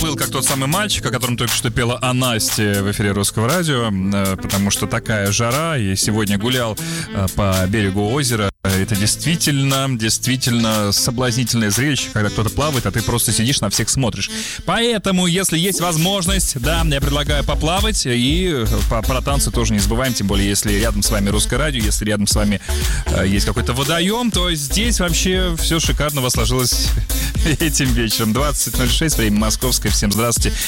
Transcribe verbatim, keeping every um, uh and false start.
поплыл, как тот самый мальчик, о котором только что пела о Насте в эфире Русского радио, потому что такая жара, и сегодня гулял по берегу озера. Это действительно, действительно соблазнительное зрелище, когда кто-то плавает, а ты просто сидишь, на всех смотришь. Поэтому, если есть возможность, да, я предлагаю поплавать, и про танцы тоже не забываем, тем более, если рядом с вами Русское радио, если рядом с вами э, есть какой-то водоем, то здесь вообще все шикарно сложилось этим вечером. двадцать ноль шесть, время московское. Всем здравствуйте.